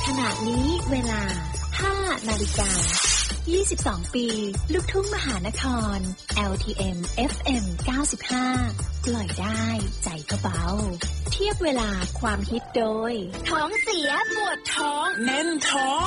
ขณะนี้เวลา 5 นาฬิกา 22 ปีลูกทุ่งมหานคร LTM FM 95 ปล่อยได้ใจก็เบาเทียบเวลาความฮิตโดยท้องเสียปวดท้องแน่นท้อง